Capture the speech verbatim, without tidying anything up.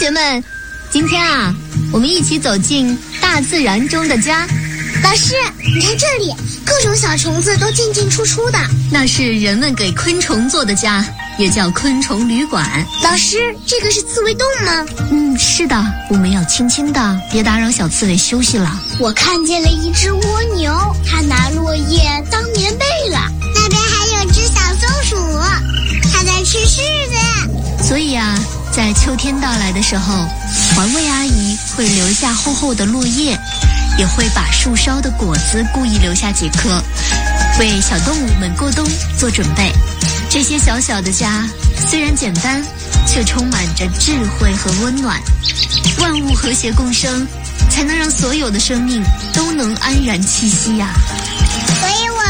学们，今天啊，我们一起走进大自然中的家。 老师，你看这里，各种小虫子都进进出出的。 那是人们给昆虫做的家，也叫昆虫旅馆。 老师，这个是刺猬洞吗？ 嗯，是的，我们要轻轻的，别打扰小刺猬休息了。 我看见了一只蜗牛，它拿落叶当棉被了。那边还有只小松鼠，它在吃柿子。 所以啊，在秋天到来的时候，环卫阿姨会留下厚厚的落叶，也会把树梢的果子故意留下几颗，为小动物们过冬做准备。这些小小的家虽然简单，却充满着智慧和温暖。万物和谐共生，才能让所有的生命都能安然栖息呀、啊。